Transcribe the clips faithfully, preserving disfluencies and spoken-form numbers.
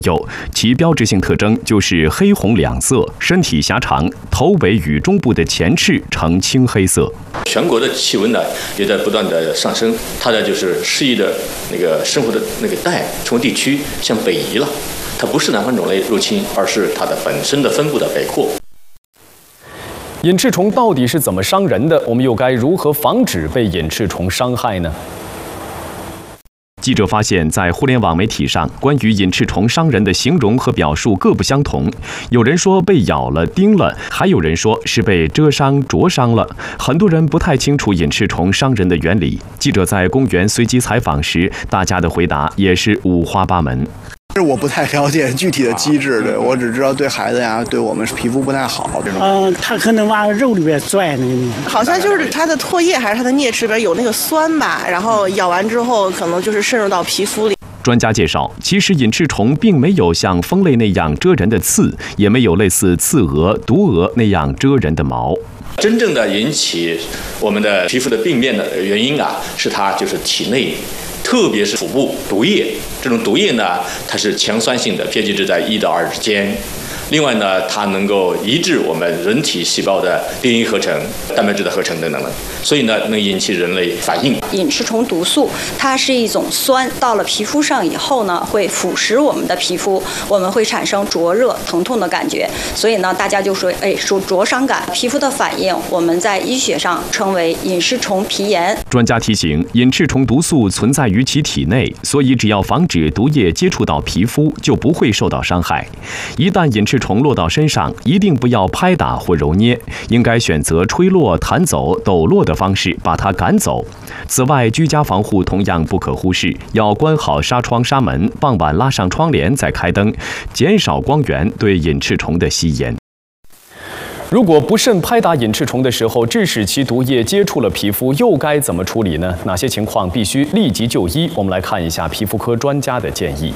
有，其标志性特征就是黑红两色，身体狭长，头尾与中部的前翅呈青黑色。 全国的气温呢也在不断的上升，它的就是适宜的那个生活的那个带成为地区向北移了，它不是南方种类入侵，而是它的本身的分布的北扩。 隐翅虫到底是怎么伤人的？我们又该如何防止被隐翅虫伤害呢？记者发现，在互联网媒体上，关于隐翅虫伤人的形容和表述各不相同。有人说被咬了、叮了，还有人说是被蛰伤、灼伤了。很多人不太清楚隐翅虫伤人的原理。记者在公园随机采访时，大家的回答也是五花八门。 我不太了解具体的机制的，我只知道对孩子呀，对我们皮肤不太好这种。 嗯，它可能往肉里边拽那个。 好像就是它的唾液还是它的啮齿里边有那个酸吧，然后咬完之后可能就是渗入到皮肤里。 专家介绍，其实隐翅虫并没有像蜂类那样蛰人的刺，也没有类似刺蛾、毒蛾那样蛰人的毛。 真正的引起我们的皮肤的病变的原因啊，是它就是体内。特别是腹部毒液，这种毒液呢，它是强酸性的 ，pH 值在一到二之间。另外呢，它能够抑制我们人体细胞的 D N A 合成、蛋白质的合成等等的，所以呢，能引起人类反应。 隐翅虫毒素它是一种酸，到了皮肤上以后呢，会腐蚀我们的皮肤，我们会产生灼热、疼痛的感觉。所以呢，大家就说，哎，说灼伤感，皮肤的反应，我们在医学上称为隐翅虫皮炎。 专家提醒，隐翅虫毒素存在于其体内，所以只要防止毒液接触到皮肤，就不会受到伤害。一旦隐翅虫落到身上，一定不要拍打或揉捏，应该选择吹落、弹走、抖落的方式把它赶走。此外，居家防护同样不可忽视，要关好纱窗、纱门，傍晚拉上窗帘再开灯，减少光源对隐翅虫的吸烟。如果不慎拍打隐翅虫的时候，致使其毒液接触了皮肤，又该怎么处理呢？哪些情况必须立即就医？我们来看一下皮肤科专家的建议。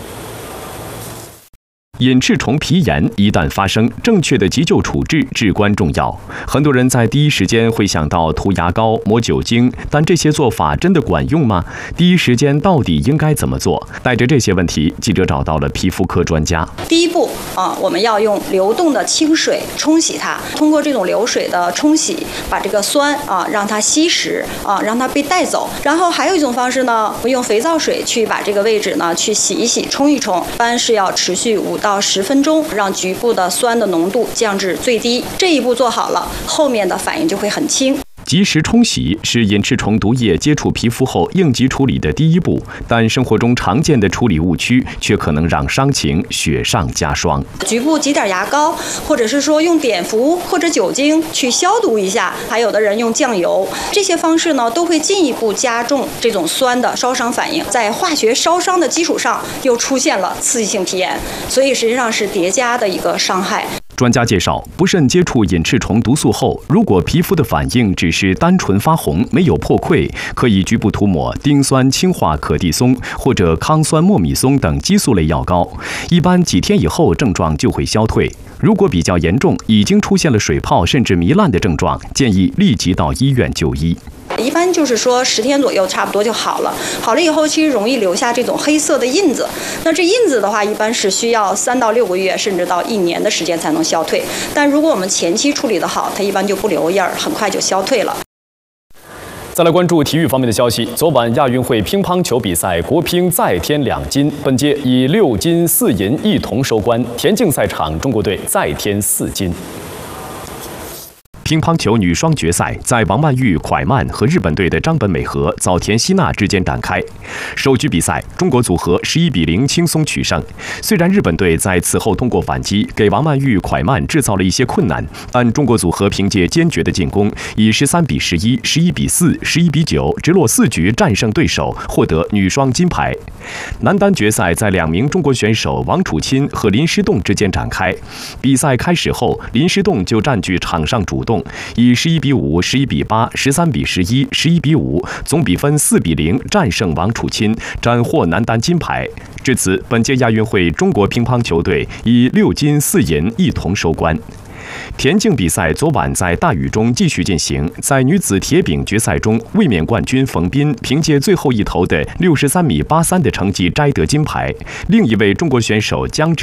隐翅虫皮炎一旦发生，正确的急救处置至关重要。很多人在第一时间会想到涂牙膏、抹酒精，但这些做法真的管用吗？第一时间到底应该怎么做？带着这些问题，记者找到了皮肤科专家。 第一步啊，我们要用流动的清水冲洗它，通过这种流水的冲洗，把这个酸啊让它吸食啊，让它被带走。然后还有一种方式呢，用肥皂水去把这个位置呢去洗一洗、冲一冲，一般是要持续五到十分钟，让局部的酸的浓度降至最低。这一步做好了，后面的反应就会很轻。 及时冲洗是隐翅虫毒液接触皮肤后应急处理的第一步，但生活中常见的处理误区却可能让伤情雪上加霜。 局部挤点牙膏，或者是说用碘伏或者酒精去消毒一下，还有的人用酱油，这些方式呢都会进一步加重这种酸的烧伤反应，在化学烧伤的基础上又出现了刺激性皮炎，所以实际上是叠加的一个伤害。 专家介绍，不慎接触隐翅虫毒素后，如果皮肤的反应只是单纯发红，没有破溃，可以局部涂抹丁酸氢化可地松或者康酸莫米松等激素类药膏，一般几天以后症状就会消退。如果比较严重，已经出现了水泡甚至糜烂的症状，建议立即到医院就医。 一般就是说十天左右差不多就好了，好了以后其实容易留下这种黑色的印子，那这印子的话一般是需要三到六个月甚至到一年的时间才能消退，但如果我们前期处理得好，它一般就不留印儿，很快就消退了。 再来关注体育方面的消息，昨晚亚运会乒乓球比赛，国乒再添两金，本届以六金四银一铜收官。田径赛场，中国队再添四金。乒乓球女双决赛在王曼玉、蒯曼和日本队的张本美和、早田希娜之间展开。首局比赛，中国组合十一比零轻松取胜。虽然日本队在此后通过反击给王曼玉、蒯曼制造了一些困难，但中国组合凭借坚决的进攻，以十三比十一、十一比四、十一比九直落四局战胜对手，获得女双金牌。男单决赛在两名中国选手王楚钦和林诗栋之间展开。比赛开始后，林诗栋就占据场上主动。以十一比五、十一比八、十三比十一、十一比五，总比分四比零战胜王楚钦，斩获男单金牌。至此，本届亚运会中国乒乓球队以六金四银一铜收官。田径比赛昨晚在大雨中继续进行，在女子铁饼决赛中，卫冕冠军冯彬凭借最后一投的六十三米八三的成绩摘得金牌，另一位中国选手姜志